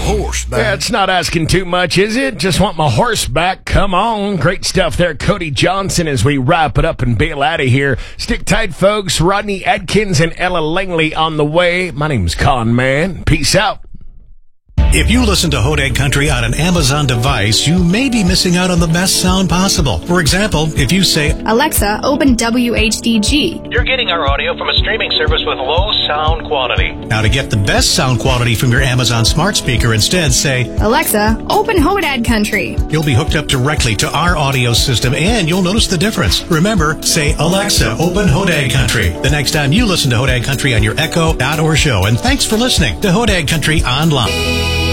horse back. Yeah, it's not asking too much, is it? Just want my horse back. Come on. Great stuff there, Cody Johnson, as we wrap it up and bail out of here. Stick tight, folks. Rodney Adkins and Ella Langley on the way. My name's Con Man. Peace out. If you listen to Hodag Country on an Amazon device, you may be missing out on the best sound possible. For example, if you say, Alexa, open WHDG. You're getting our audio from a streaming service with low sound quality. Now to get the best sound quality from your Amazon smart speaker, instead say, Alexa, open Hodad Country. You'll be hooked up directly to our audio system and you'll notice the difference. Remember, say, Alexa, open Hodag Country the next time you listen to Hodag Country on your Echo, Dot, or Show. And thanks for listening to Hodag Country Online.